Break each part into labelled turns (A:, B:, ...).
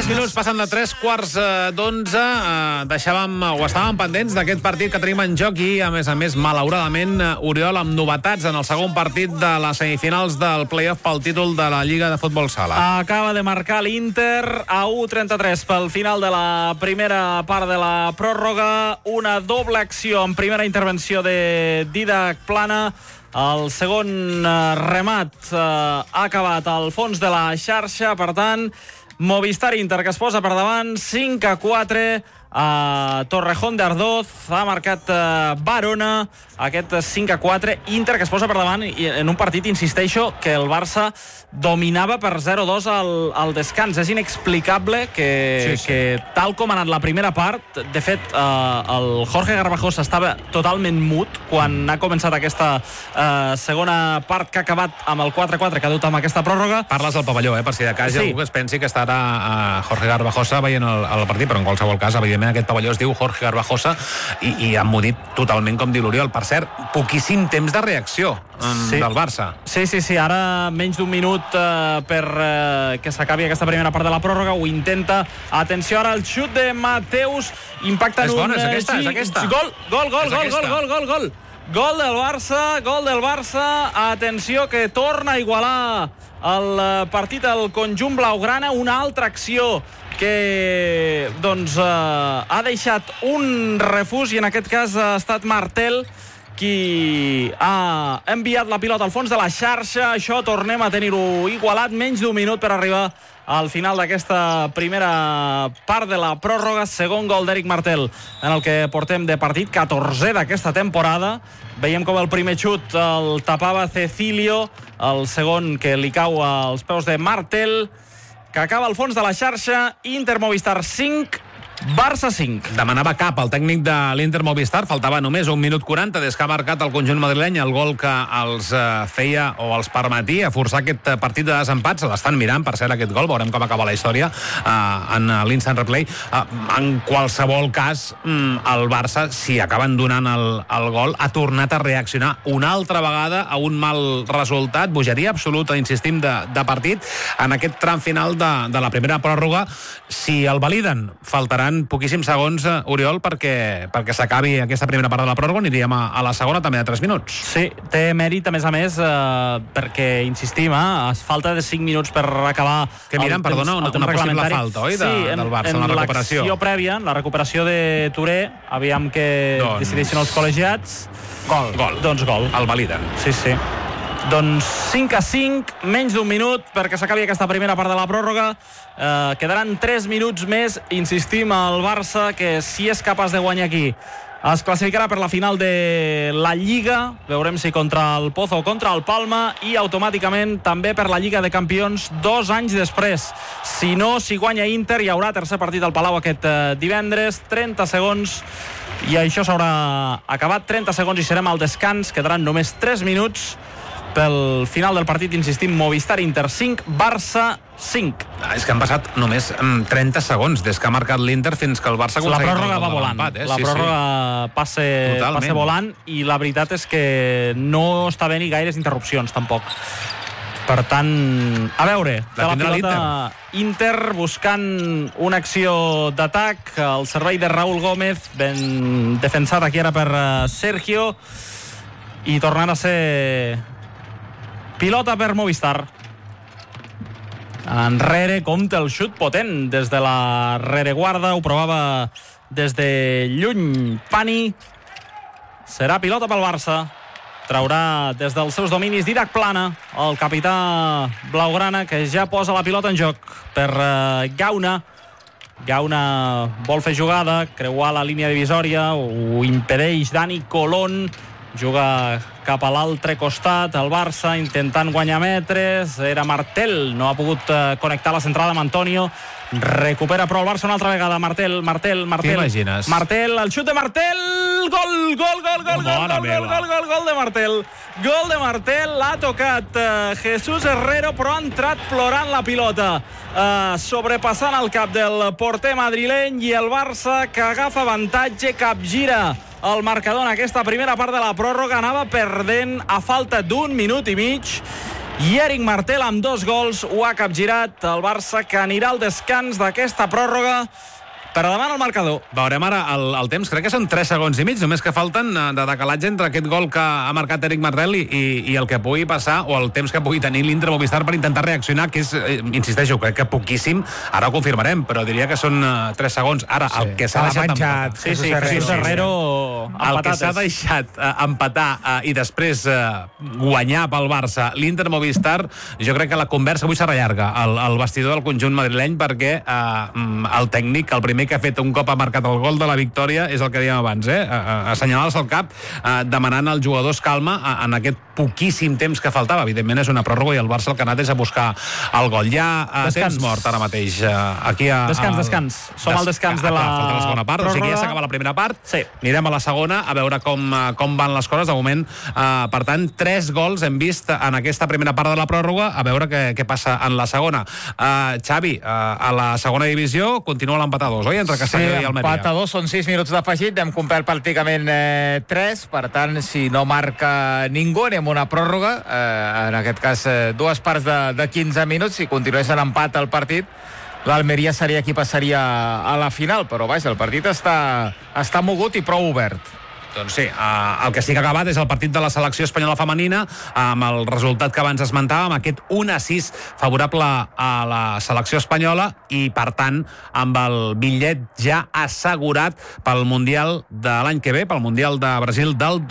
A: 3 minuts passen de 3:15. Deixàvem o estàvem pendents d'aquest partit que tenim en joc i, a més, malauradament, Oriol, amb novetats en el segon partit de les semifinals del play-off pel títol de la Lliga de Futbol Sala.
B: Acaba de marcar l'Inter a 1:33 pel final de la primera part de la pròrroga. Una doble acció en primera intervenció de Dídac Plana. El segon remat ha acabat al fons de la xarxa, per tant, Movistar Inter, que es posa per davant, 5-4 a Torrejón de Ardoz. Ha marcat Barona, aquest 5-4. Inter, que es posa per davant en un partit, insisteixo, que el Barça dominava per 0-2 al descans. És inexplicable que tal com ha anat la primera part, de fet, el Jorge Garbajosa estava totalment mut quan ha començat aquesta segona part, que ha acabat amb el 4-4, que ha dut amb aquesta pròrroga.
A: Parles del pavelló, per si de cas hi ha algú que es pensi que estarà Jorge Garbajosa veient el partit, però en qualsevol cas, evidentment, aquest pavelló es diu Jorge Garbajosa i ha emmudit totalment, com diu l'Oriol. Per cert, poquíssim temps de reacció del Barça.
B: Sí, ara menys d'un minut per que s'acabi aquesta primera part de la pròrroga. Ho intenta. Atenció ara al xut de Mateus. Impacta en un...
A: És aquesta.
B: Gol del Barça. Atenció, que torna a igualar el partit al conjunt blaugrana. Una altra acció que ha deixat un refús, i en aquest cas ha estat Martel qui ha enviat la pilota al fons de la xarxa. Això tornem a tenir-ho igualat. Menys d'un minut per arribar al final d'aquesta primera part de la pròrroga. Segon gol d'Eric Martel en el que portem de partit, 14è d'aquesta temporada. Veiem com el primer xut el tapava Cecilio, el segon que li cau als peus de Martel, que acaba al fons de la xarxa. Inter Movistar 5, Barça 5.
A: Demanava cap al tècnic de l'Inter Movistar. Faltava només 1 minut 40 des que ha marcat el conjunt madrileny el gol que els feia o els permetia forçar aquest partit de desempat. Se l'estan mirant, per cert, aquest gol. Veurem com acaba la història en l'instant replay. En qualsevol cas, el Barça, si acaben donant el gol, ha tornat a reaccionar una altra vegada a un mal resultat. Bogeria absoluta, insistim, de partit. En aquest tram final de la primera pròrroga, si el validen, faltaran poquíssims segons, Oriol, perquè s'acabi aquesta primera part de la pròrroga. Aniríem a la segona també de 3 minuts.
B: Sí, té mèrit, a més, perquè, insistim, es falta de 5 minuts per acabar...
A: Que miren, perdona, una possible falta, oi, del Barça, en la recuperació.
B: En l'acció prèvia, en la recuperació de Touré, aviam que decideixen els col·legiats.
A: Gol.
B: Doncs gol.
A: El validen.
B: Sí. Doncs 5-5, menys d'un minut perquè s'acabi aquesta primera part de la pròrroga. Quedaran 3 minuts més. Insistim, el Barça, que si és capaç de guanyar aquí, es classificarà per la final de la Lliga. Veurem si contra el Pozo o contra el Palma, i automàticament també per la Lliga de Campions 2 anys després. Si no, si guanya Inter, hi haurà tercer partit al Palau aquest divendres. 30 segons i això s'haurà acabat. 30 segons i serem al descans. Quedaran només 3 minuts pel final del partit. Insistim, Movistar Inter 5, Barça 5.
A: És que han passat només 30 segons des que ha marcat l'Inter fins que el Barça ha aconseguit
B: la pròrroga va volant. La pròrroga passa volant, i la veritat és que no està bé ni gaires interrupcions, tampoc. Per tant, a veure, la pilota Inter buscant una acció d'atac, el servei de Raúl Gómez, ben defensat aquí ara per Sergio, i tornant a ser pilota per Movistar. Enrere, compta el xut potent des de la rereguarda. Ho provava des de lluny Pani. Serà pilota pel Barça. Traurà des dels seus dominis Dídac Plana, el capità blaugrana, que ja posa la pilota en joc per Gauna. Gauna vol fer jugada, creuar la línia divisòria, ho impedeix Dani Colón. Juga cap a l'altre costat, el Barça intentant guanyar metres. Era Martel, no ha pogut connectar la centrada amb Antonio. Recupera però el Barça una altra vegada. Martel.
A: T'imagines?
B: Martel, el xut de Martel. Gol de Martel. Gol de Martel, l'ha tocat Jesús Herrero, però ha entrat plorant la pilota, sobrepassant el cap del porter madrileny, i el Barça, que agafa avantatge, capgira el marcador en aquesta primera part de la pròrroga. Anava perdent a falta d'un minut i mig, i Eric Martel amb 2 gols ho ha capgirat el Barça, que anirà al descans d'aquesta pròrroga per davant el marcador.
A: Veurem ara el temps, crec que són 3 segons i mig, només que falten de decalatge entre aquest gol que ha marcat Eric Martel i el que pugui passar, o el temps que pugui tenir l'Inter Movistar per intentar reaccionar, que és, insisteixo, crec que poquíssim, ara ho confirmarem, però diria que són 3 segons. Ara, el que s'ha deixat empatar...
B: Jesús Herrero
A: el que s'ha deixat empatar i després guanyar pel Barça l'Inter Movistar, jo crec que la conversa avui serà llarga al vestidor del conjunt madrileny, perquè el tècnic, el primer que ha fet un cop ha marcat el gol de la victòria, és el que dèiem abans, assenyalar-se al cap, demanant als jugadors calma en aquest poquíssim temps que faltava. Evidentment és una pròrroga i el Barça el que ha anat és a buscar el gol. Ja temps mort ara mateix. Aquí
B: descans. Som al descans de la
A: segona part,
B: pròrroga.
A: o sigui que ja s'acaba la primera part.
B: Sí.
A: Anirem a la segona a veure com van les coses. De moment, per tant, 3 gols hem vist en aquesta primera part de la pròrroga, a veure què passa en la segona. Xavi, a la segona divisió continua l'empat a 2, oi? Entre Castelló i Almeria.
C: Empat a 2, són 6 minuts d'afegit, hem complert pràcticament 3, per tant, si no marca ningú, anem una pròrroga, en aquest cas 2 parts de 15 minuts, si continués en empat el partit, l'Almeria seria qui passaria a la final, però vaja, el partit està mogut i prou obert.
A: Doncs sí, el que sí que ha acabat és el partit de la selecció espanyola femenina, amb el resultat que abans esmentàvem, aquest 1-6 favorable a la selecció espanyola i, per tant, amb el bitllet ja assegurat pel Mundial de l'any que ve, pel Mundial de Brasil del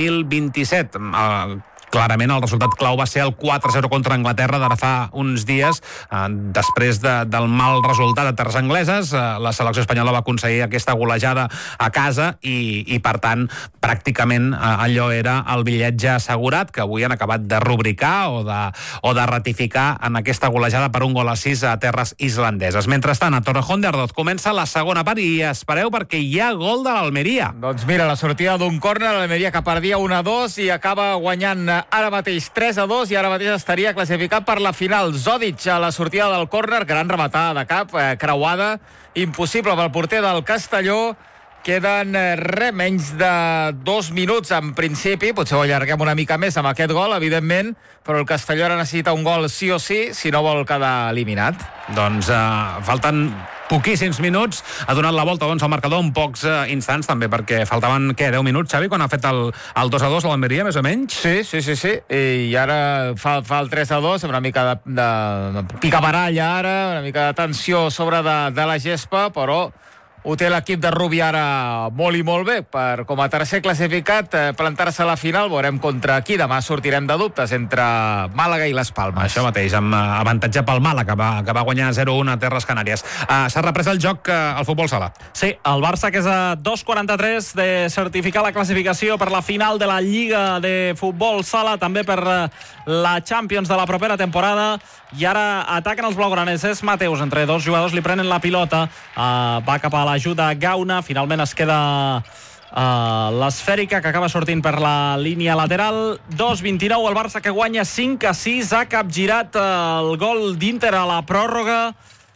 A: 2027. Clarament el resultat clau va ser el 4-0 contra Anglaterra d'ara fa uns dies. Després del mal resultat a terres angleses, la selecció espanyola va aconseguir aquesta golejada a casa i per tant, pràcticament allò era el bitllet ja assegurat, que avui han acabat de rubricar o de ratificar en aquesta golejada per 1-6 a terres islandeses. Mentrestant, a Torrejón de Ardoz comença la segona part i espereu perquè hi ha gol de l'Almeria.
C: Doncs mira, la sortida d'un córner, l'Almeria que perdia 1-2 i acaba guanyant ara mateix 3-2 i ara mateix estaria classificat per la final. Zodic a la sortida del córner, gran rematada de cap, creuada, impossible pel porter del Castelló. Queden menys de 2 minuts en principi, potser ho allarguem una mica més amb aquest gol, evidentment, però el Castelló ara necessita un gol sí o sí, si no vol quedar eliminat.
A: Doncs falten poquíssims minuts, ha donat la volta al marcador en pocs instants també, perquè faltaven, 10 minuts, Xavi, quan ha fet el 2-2 a l'Almeria, més o menys?
C: Sí. I ara fa el 3-2, amb una mica de picabaralla ara, una mica de tensió sobre de la gespa, però ho té l'equip de Rubi ara molt i molt bé per, com a tercer classificat, plantar-se a la final. Veurem contra qui. Demà sortirem de dubtes entre Màlaga i les Palmes.
A: Això mateix, amb avantatge pel Màlaga, que va guanyar 0-1 a Terres Canàries. S'ha reprès el joc al futbol sala.
B: Sí, el Barça, que és a 2,43 de certificar la classificació per la final de la Lliga de Futbol Sala, també per la Champions de la propera temporada. I ara ataquen els blaugranes. És Mateus, entre 2 jugadors li prenen la pilota, va cap a l'ajuda Gauna, finalment es queda l'esfèrica, que acaba sortint per la línia lateral. 2-29, el Barça que guanya 5-6, ha capgirat el gol d'Inter a la pròrroga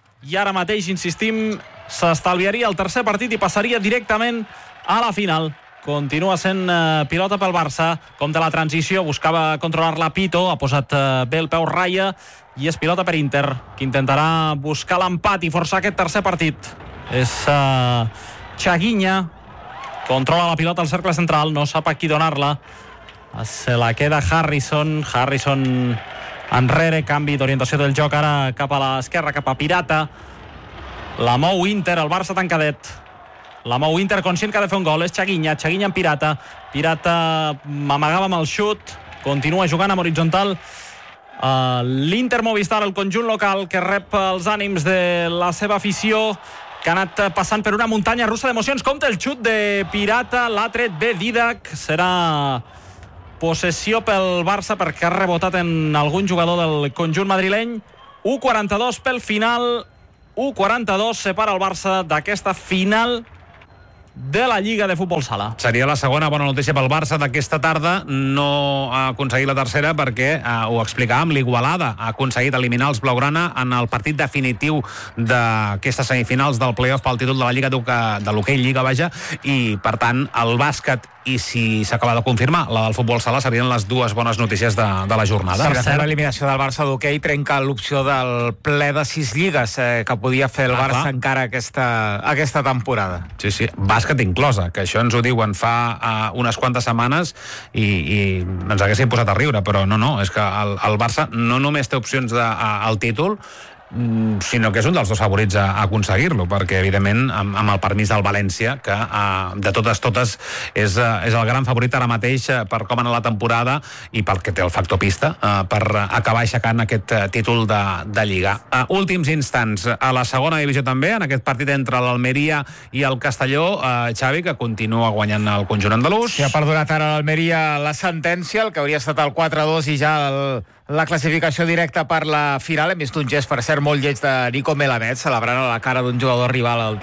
B: i ara mateix, insistim, s'estalviaria el tercer partit i passaria directament a la final. Continua sent pilota pel Barça, com de la transició, buscava controlar-la Pito, ha posat bé el peu ratlla i és pilota per Inter, que intentarà buscar l'empat i forçar aquest tercer partit. És Chaguinha, controla la pilota al cercle central, no sap a qui donar-la, se la queda Harrison enrere, canvi d'orientació del joc ara cap a l'esquerra, cap a Pirata, la mou Inter, el Barça tancadet. La mou Inter, conscient que ha de fer un gol, és Chaguinha en Pirata amagava amb el xut, continua jugant amb horitzontal. L'Inter Movistar, el conjunt local, que rep els ànims de la seva afició, que ha anat passant per una muntanya russa d'emocions. Compte el xut de Pirata, l'ha tret bé Didac, serà possessió pel Barça perquè ha rebotat en algun jugador del conjunt madrileny. 1-42 pel final, 1-42 separa el Barça d'aquesta final de la Lliga de Futbol Sala.
A: Seria la segona bona notícia pel Barça d'aquesta tarda. No ha aconseguit la tercera perquè, ho explicàvem, l'Igualada ha aconseguit eliminar els blaugrana en el partit definitiu d'aquestes semifinals del play-off pel títol de la Lliga de l'hoquei Lliga, vaja, i per tant el bàsquet, i si s'acaba de confirmar la del futbol sala, serien les dues bones notícies de la jornada.
C: Sí, de fet, l'eliminació del Barça d'hoquei trenca l'opció del ple de 6 lligues que podia fer el Barça encara aquesta temporada.
A: Sí, bàsquet inclosa, que això ens ho diuen fa unes quantes setmanes i ens haguéssim posat a riure, però no, és que el Barça no només té opcions al títol, sinó que és un dels dos favorits a aconseguir-lo, perquè evidentment amb el permís del València, que de totes és el gran favorit ara mateix per com anar la temporada i pel que té el factor pista per acabar aixecant aquest títol de Lliga. Últims instants a la segona divisió també, en aquest partit entre l'Almeria i el Castelló, Xavi, que continua guanyant el conjunt andalús.
C: Ja ha perdonat ara l'Almeria la sentència, el que hauria estat el 4-2 i ja la classificació directa per la final. Hem vist un gest, per cert, molt lleig de Nico Melamed, celebrant a la cara d'un jugador rival el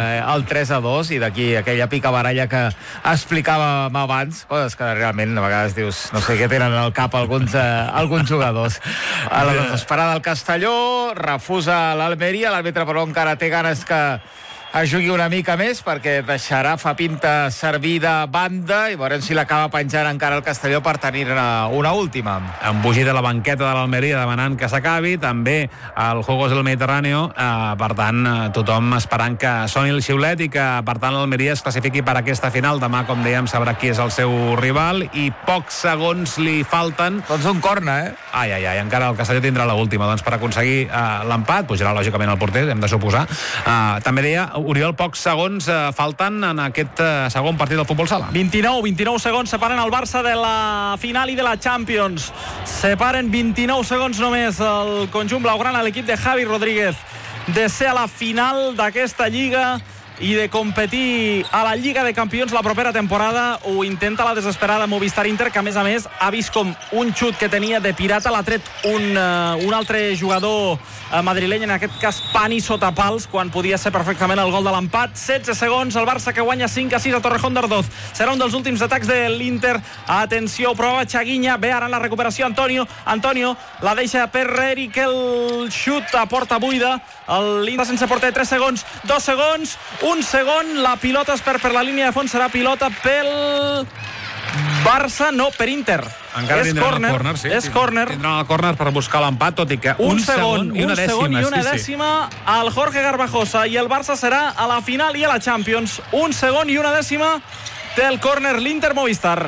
C: 3-2, i d'aquí aquella picabaralla que explicàvem abans, coses que realment a vegades dius, no sé què tenen al cap alguns jugadors. A la desesperada del Castelló, refusa l'Almeria, l'àrbitre però encara té ganes que es jugui una mica més perquè deixarà fa pinta servir de banda i veurem si l'acaba penjant encara el Castelló per tenir-ne una última.
A: Embogir de la banqueta de l'Almeria demanant que s'acabi, també el Juegos del Mediterráneo, per tant tothom esperant que soni el xiulet i que per tant l'Almeria es classifiqui per aquesta final. Demà, com dèiem, sabrà qui és el seu rival i pocs segons li falten.
C: Doncs un corna,
A: Ai, encara el Castelló tindrà l'última, doncs per aconseguir l'empat, pujarà lògicament el porter, hem de suposar. També deia Oriol, pocs segons falten en aquest segon partit del futbol sala.
B: 29 segons separen el Barça de la final i de la Champions. Separen 29 segons només el conjunt blaugrana, l'equip de Javi Rodríguez, de ser a la final d'aquesta Lliga i de competir a la Lliga de Campions la propera temporada. Ho intenta la desesperada Movistar Inter, que a més ha vist com un xut que tenia de pirata l'ha tret un altre jugador madrileny, en aquest cas Pani sota pals, quan podia ser perfectament el gol de l'empat. 16 segons, el Barça que guanya 5-6 a Torrejón d'Ardoz. Serà un dels últims atacs de l'Inter. Atenció, prova Chaguinha, ve ara en la recuperació Antonio la deixa per Eric, el xut a porta buida, l'Inter sense porter. 3 segons, 2 segons, 1 segon, la pilota es perd per la línia de fons, serà pilota pel Barça, no, per Inter.
A: Encara tindran el córner, sí.
B: És córner.
A: Tindran el córner per buscar l'empat, tot i que un segon i una dècima
B: al Jorge Garbajosa, i el Barça serà a la final i a la Champions. 1 segon i una dècima del córner l'Inter Movistar.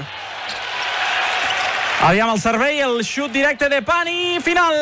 B: Aviam el servei, el xut directe de Pani, final,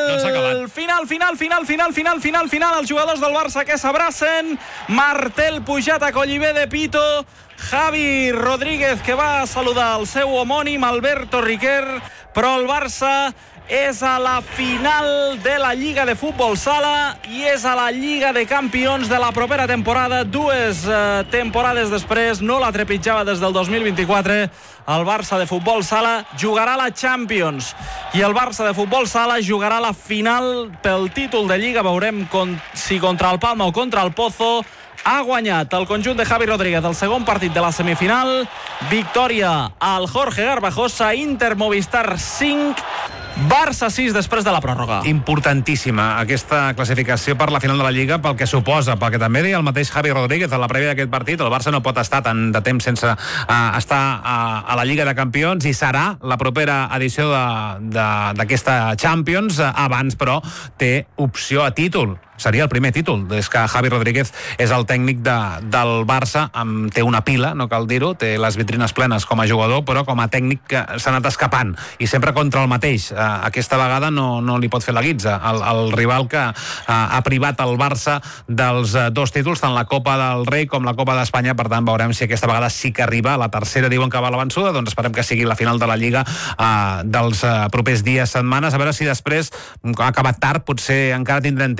B: final, els jugadors del Barça que s'abracen, martel pujat a Collibé de Pito, Javi Rodríguez que va saludar el seu homònim Alberto Riquer, però el Barça és a la final de la Lliga de Futbol Sala i és a la Lliga de Campions de la propera temporada. 2 temporades després, no la trepitjava des del 2024, el Barça de Futbol Sala jugarà la Champions i el Barça de Futbol Sala jugarà la final pel títol de Lliga. Veurem si contra el Palma o contra el Pozo. Ha guanyat el conjunt de Javi Rodríguez el segon partit de la semifinal. Victòria al Jorge Garbajosa. Inter Movistar 5, Barça 6 després de la pròrroga.
A: Importantíssima aquesta classificació per la final de la Lliga, pel que suposa, pel que també deia el mateix Javi Rodríguez a la prèvia d'aquest partit. El Barça no pot estar tant de temps sense estar a la Lliga de Campions i serà la propera edició d'aquesta Champions. Abans, però, té opció a títol. Seria el primer títol. És que Javi Rodríguez és el tècnic del Barça, té una pila, no cal dir-ho, té les vitrines plenes com a jugador, però com a tècnic s'ha anat escapant, i sempre contra el mateix. Aquesta vegada no li pot fer la guitza. El rival que ha privat el Barça dels 2 títols, tant la Copa del Rei com la Copa d'Espanya. Per tant, veurem si aquesta vegada sí que arriba. La tercera diuen que va a la vençuda, doncs esperem que sigui la final de la Lliga dels propers dies, setmanes, a veure si després ha acabat tard, potser encara tindrem temps de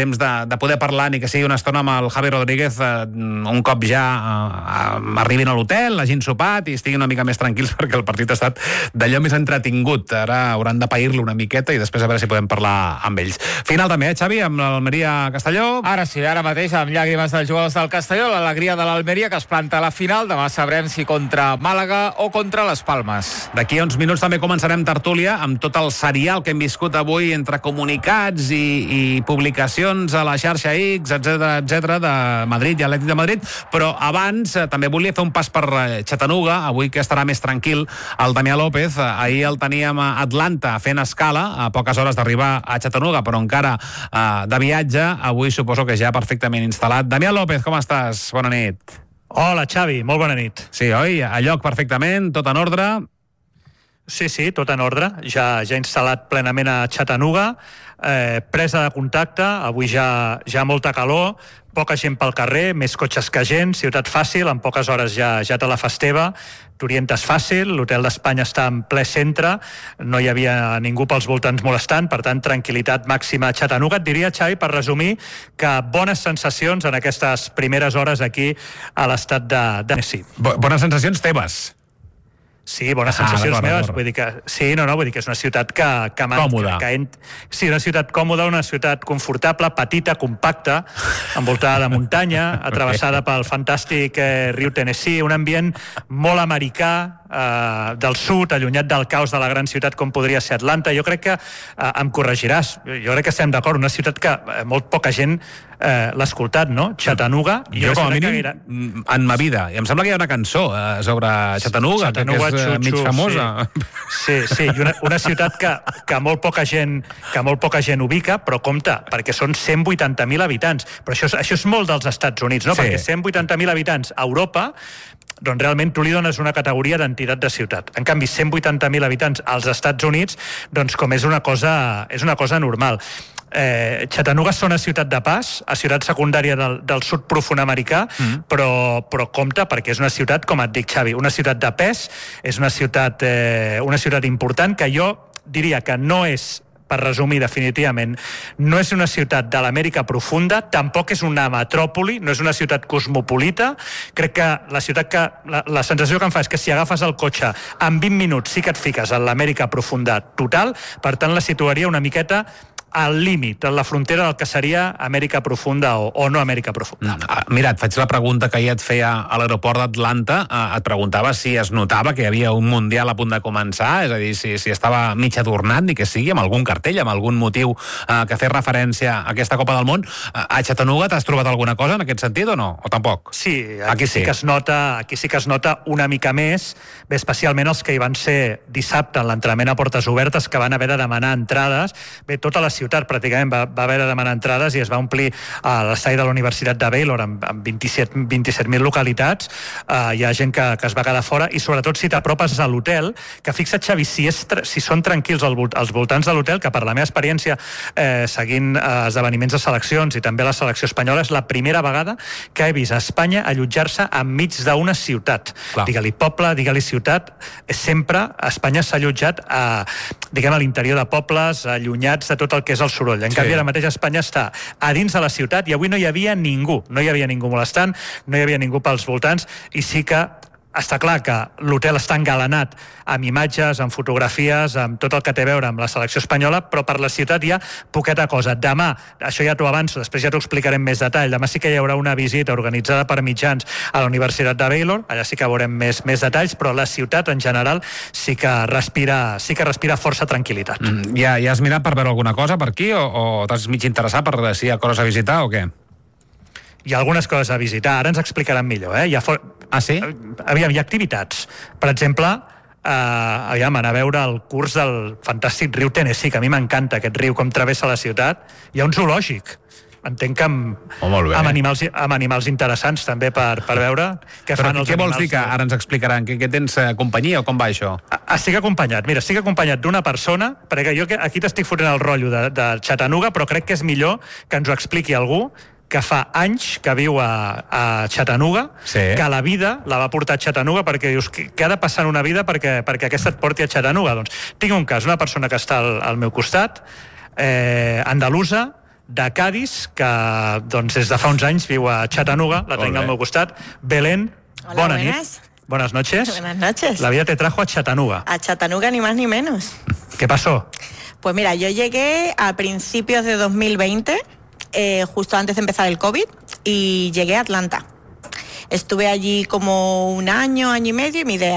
A: de poder parlar ni que sigui una estona amb el Javi Rodríguez un cop ja arribin a l'hotel, hagin sopat i estiguin una mica més tranquils perquè el partit ha estat d'allò més entretingut. Ara hauran de pair-lo una miqueta i després a veure si podem parlar amb ells. Final també, Xavi, amb l'Almeria-Castelló.
C: Ara sí, ara mateix, amb llàgrimes dels jugadors del Castelló, l'alegria de l'Almeria que es planta a la final. Demà sabrem si contra Màlaga o contra les Palmes.
A: D'aquí a uns minuts també començarem tertúlia amb tot el serial que hem viscut avui entre comunicats i publicacions a la xarxa X, etc de Madrid i Atlètic de Madrid, però abans també volia fer un pas per Chattanooga, avui que estarà més tranquil el Damià López. Ahir el teníem a Atlanta fent escala, a poques hores d'arribar a Chattanooga, però encara de viatge. Avui suposo que ja perfectament instal·lat. Damià López, com estàs? Bona nit.
D: Hola, Xavi, molt bona nit.
A: Sí, oi? A lloc perfectament, tot en ordre?
D: Sí, tot en ordre. Ja instal·lat plenament a Chattanooga, presa de contacte, avui ja molta calor, poca gent pel carrer, més cotxes que gent, ciutat fàcil, en poques hores ja te la fas teva, t'orientes fàcil, l'hotel d'Espanya està en ple centre, no hi havia ningú pels voltants molestant, per tant, tranquil·litat màxima a Chattanooga. Et diria, Xavi, per resumir, que bones sensacions en aquestes primeres hores aquí a l'estat de Tennessee.
A: Bones sensacions teves?
D: Sí, bones sensacions meves. Vull dir que, vull dir que és una ciutat que
A: còmoda.
D: Sí, una ciutat còmoda, una ciutat confortable, petita, compacta, envoltada de muntanya, travessada pel fantàstic riu Tennessee, un ambient molt americà, del sud, allunyat del caos de la gran ciutat com podria ser Atlanta. Jo crec que em corregiràs, jo crec que estem d'acord, una ciutat que molt poca gent l'ha escoltat, no? Chattanooga.
A: Jo com a mínim en ma vida, i em sembla que hi ha una cançó sobre Chattanooga que és mig famosa.
D: Sí, i una ciutat que molt poca gent ubica, però compte, perquè són 180.000 habitants, però això és molt dels Estats Units, no? Perquè 180.000 habitants a Europa, doncs realment tu li dones una categoria d'entitat de ciutat. En canvi, 180.000 habitants als Estats Units, doncs com és una cosa normal. Chattanooga és una ciutat de pas, a ciutat secundària del sud profund americà, però compte, perquè és una ciutat, com et dic, Xavi, una ciutat de pes, és una ciutat important, que jo diria que no és, per resumir definitivament, no és una ciutat de l'Amèrica profunda, tampoc és una metròpoli, no és una ciutat cosmopolita. Crec que la sensació que em fa és que si agafes el cotxe en 20 minuts sí que et fiques en l'Amèrica profunda total, per tant la situaria una miqueta al límit, a la frontera del que seria Amèrica profunda o no Amèrica profunda.
A: Mira, et faig la pregunta que ahir et feia a l'aeroport d'Atlanta. Et preguntava si es notava que hi havia un Mundial a punt de començar, és a dir, si estava mig adornat, ni que sigui, amb algun cartell, amb algun motiu que fes referència a aquesta Copa del Món. A Chattanooga t'has trobat alguna cosa en aquest sentit o no? O tampoc?
D: Sí, aquí sí que es nota una mica més, especialment els que hi van ser dissabte en l'entrenament a portes obertes, que van haver de demanar entrades. Bé, tota la ciutat pràcticament va haver de demanar entrades i es va omplir a l'estadi de la Universitat de Baylor amb 27.000 localitats. Hi ha gent que es va quedar fora i sobretot si t'apropes a l'hotel, que fixa't, Xavi, si són tranquils als voltants de l'hotel, que per la meva experiència seguint esdeveniments de seleccions i també la selecció espanyola, és la primera vegada que he vist a Espanya allotjar-se enmig d'una ciutat. Digue-li poble, digue-li ciutat, sempre Espanya s'ha allotjat a l'interior de pobles, allunyats de tot el que és el soroll. En canvi, ara mateix Espanya està a dins de la ciutat i avui no hi havia ningú molestant, no hi havia ningú pels voltants, i sí que està clar que l'hotel està engalanat amb imatges, amb fotografies, amb tot el que té a veure amb la selecció espanyola, però per la ciutat hi ha poqueta cosa. Demà, això ja t'ho avanço, després ja t'ho explicaré en més detall, demà sí que hi haurà una visita organitzada per mitjans a la Universitat de Baylor, allà sí que veurem més detalls, però la ciutat en general sí que respira força tranquil·litat.
A: Ja has mirat per veure alguna cosa per aquí o t'has mig interessat per si hi ha coses a visitar o què?
D: Hi ha algunes coses a visitar, ara ens explicaran millor.
A: Sí?
D: Aviam, hi ha activitats. Per exemple, anar a veure el curs del fantàstic riu Tennessee, que a mi m'encanta aquest riu, com travessa la ciutat. Hi ha un zoològic. Entenc que amb animals interessants també per veure què fan els animals.
A: Què vols dir que ara ens explicaran? Que tens companyia o com va això?
D: Estic acompanyat d'una persona, perquè jo aquí t'estic fotent el rotllo de Chattanooga, però crec que és millor que ens ho expliqui algú que fa anys que viu a Chattanooga, que la vida la va portar a Chattanooga, perquè dius, què ha de passar en una vida perquè aquesta et porti a Chattanooga? Doncs tinc un cas, una persona que està al meu costat, andalusa, de Cádiz, que doncs, des de fa uns anys viu a Chattanooga, la tinc al meu costat. Belén,
E: hola,
D: bona
E: buenas.
D: nit. Buenas noches.
E: Buenas noches.
D: La vida te trajo a Chattanooga.
E: A Chattanooga, ni más ni menos.
D: ¿Qué pasó?
E: Pues mira, yo llegué a principios de 2020, justo antes de empezar el COVID, y llegué a Atlanta. Estuve allí como un año y medio, y mi idea